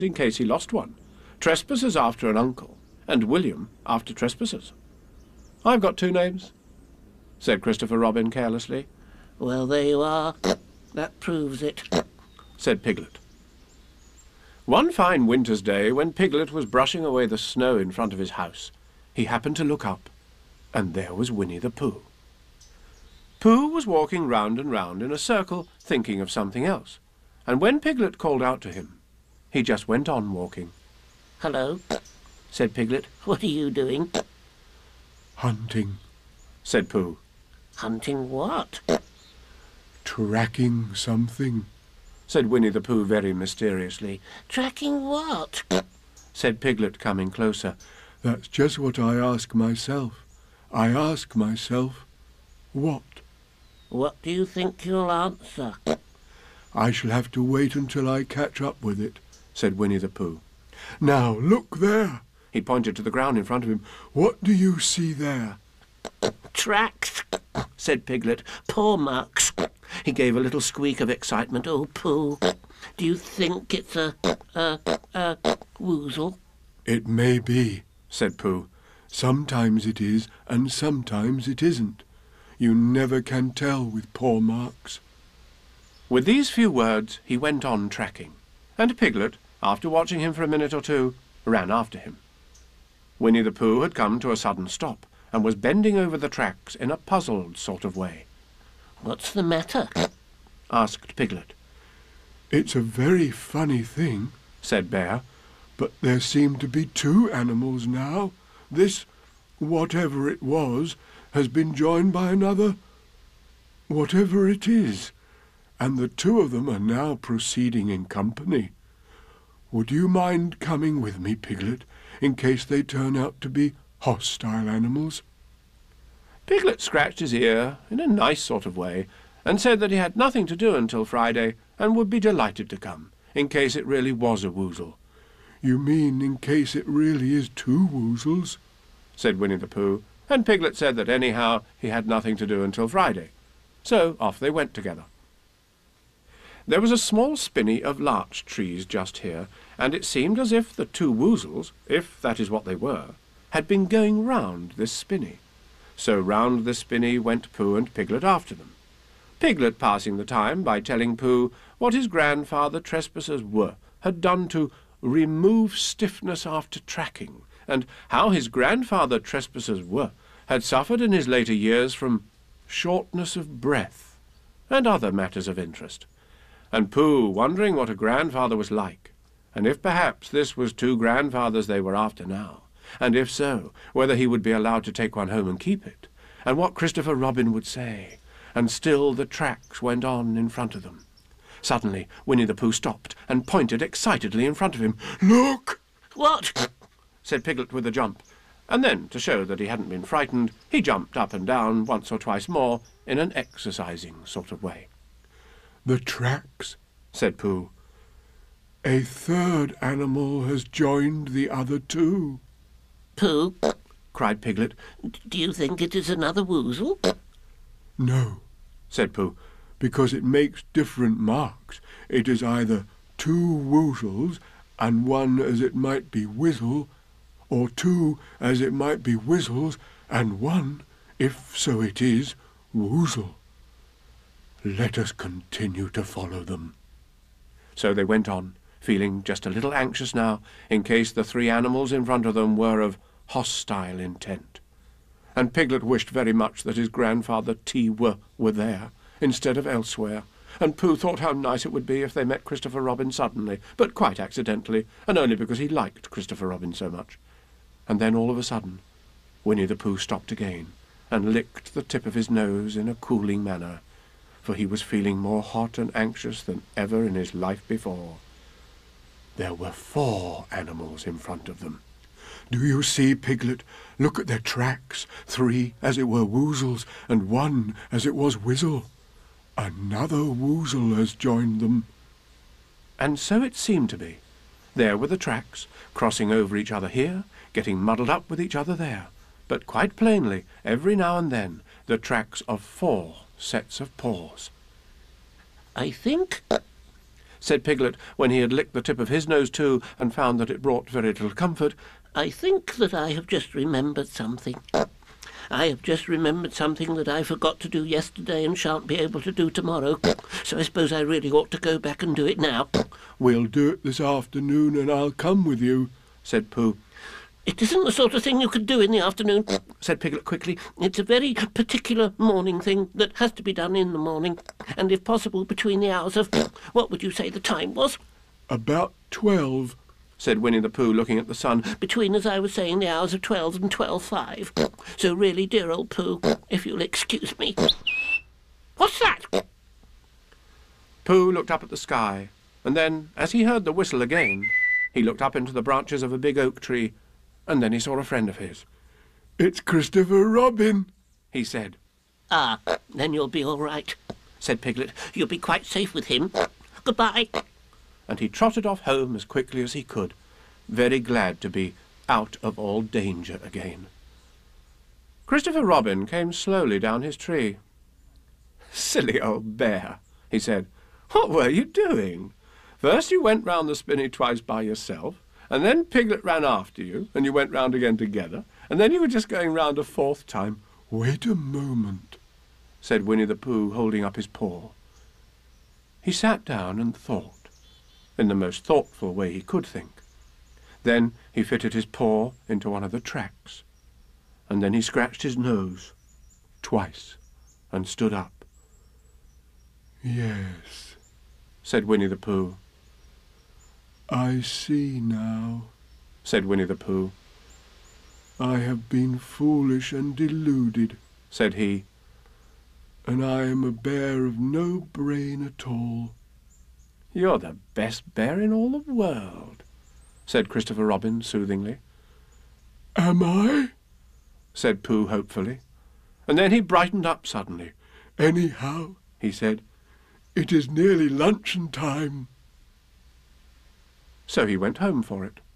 in case he lost one. Trespassers after an uncle, and William after trespassers. I've got two names, said Christopher Robin carelessly. Well, there you are. That proves it, said Piglet. One fine winter's day, when Piglet was brushing away the snow in front of his house, he happened to look up, and there was Winnie the Pooh. Pooh was walking round and round in a circle, thinking of something else, and when Piglet called out to him, he just went on walking. Hello, said Piglet. What are you doing? Hunting, said Pooh. Hunting what? Tracking something, said Winnie the Pooh very mysteriously. Tracking what? said Piglet, coming closer. That's just what I ask myself. I ask myself, what? What do you think you'll answer? I shall have to wait until I catch up with it, said Winnie the Pooh. Now, look there. He pointed to the ground in front of him. What do you see there? Tracks, said Piglet. Paw marks. He gave a little squeak of excitement. Oh, Pooh, do you think it's a woozle? It may be, said Pooh. Sometimes it is, and sometimes it isn't. You never can tell with paw marks. With these few words he went on tracking, and Piglet, after watching him for a minute or two, ran after him. Winnie the Pooh had come to a sudden stop, and was bending over the tracks in a puzzled sort of way. What's the matter? asked Piglet. It's a very funny thing, said Bear, but there seem to be two animals now. This, whatever it was, has been joined by another, whatever it is, and the two of them are now proceeding in company. Would you mind coming with me, Piglet, in case they turn out to be hostile animals? Piglet scratched his ear in a nice sort of way, and said that he had nothing to do until Friday, and would be delighted to come, in case it really was a woozle. You mean in case it really is two woozles? said Winnie the Pooh, and Piglet said that anyhow he had nothing to do until Friday. So off they went together. There was a small spinney of larch trees just here, and it seemed as if the two woozles, if that is what they were, had been going round this spinney. So round the spinney went Pooh and Piglet after them, Piglet passing the time by telling Pooh what his grandfather Trespassers had done to remove stiffness after tracking, and how his grandfather Trespassers had suffered in his later years from shortness of breath, and other matters of interest, and Pooh wondering what a grandfather was like, and if perhaps this was two grandfathers they were after now, and if so, whether he would be allowed to take one home and keep it, and what Christopher Robin would say, and still the tracks went on in front of them. Suddenly Winnie the Pooh stopped and pointed excitedly in front of him. Look! What? said Piglet with a jump, and then, to show that he hadn't been frightened, he jumped up and down once or twice more in an exercising sort of way. The tracks, said Pooh. A third animal has joined the other two. Pooh, cried Piglet. do you think it is another woozle? No, said Pooh. Because it makes different marks. It is either two woozles and one as it might be whizzle, or two as it might be whizzles and one, if so it is, woozle. Let us continue to follow them. So they went on, feeling just a little anxious now, in case the three animals in front of them were of hostile intent. And Piglet wished very much that his grandfather were there, instead of elsewhere, and Pooh thought how nice it would be if they met Christopher Robin suddenly, but quite accidentally, and only because he liked Christopher Robin so much. And then all of a sudden, Winnie the Pooh stopped again, and licked the tip of his nose in a cooling manner, for he was feeling more hot and anxious than ever in his life before. There were 4 animals in front of them. Do you see, Piglet? Look at their tracks. 3 as it were woozles, and 1 as it was whizzle. Another woozle has joined them. And so it seemed to be. There were the tracks, crossing over each other here, getting muddled up with each other there, but quite plainly, every now and then, the tracks of 4 sets of paws. I think, said Piglet, when he had licked the tip of his nose too and found that it brought very little comfort. "I think that I have just remembered something. I have just remembered something that I forgot to do yesterday and shan't be able to do tomorrow. So I suppose I really ought to go back and do it now." We'll do it this afternoon and I'll come with you, said Pooh. "It isn't the sort of thing you could do in the afternoon," said Piglet quickly. "It's a very particular morning thing that has to be done in the morning, and if possible between the hours of... What would you say the time was?" About 12, said Winnie the Pooh, looking at the sun. "Between, as I was saying, the hours of 12 and 12:05. So really, dear old Pooh, if you'll excuse me." "What's that?" Pooh looked up at the sky, and then, as he heard the whistle again, he looked up into the branches of a big oak tree, and then he saw a friend of his. "It's Christopher Robin," he said. "Ah, then you'll be all right," said Piglet. "You'll be quite safe with him. Goodbye." And he trotted off home as quickly as he could, very glad to be out of all danger again. Christopher Robin came slowly down his tree. "Silly old bear," he said. "What were you doing? First you went round the spinney twice by yourself, and then Piglet ran after you, and you went round again together, and then you were just going round a fourth time." "Wait a moment," said Winnie the Pooh, holding up his paw. He sat down and thought, in the most thoughtful way he could think. Then he fitted his paw into one of the tracks, and then he scratched his nose twice and stood up. "Yes," said Winnie the Pooh. "I see now," said Winnie the Pooh. "I have been foolish and deluded," said he. "and I am a bear of no brain at all." "You're the best bear in all the world," said Christopher Robin soothingly. "Am I?" said Pooh hopefully. And then he brightened up suddenly. "Anyhow," he said, "it is nearly luncheon time." So he went home for it.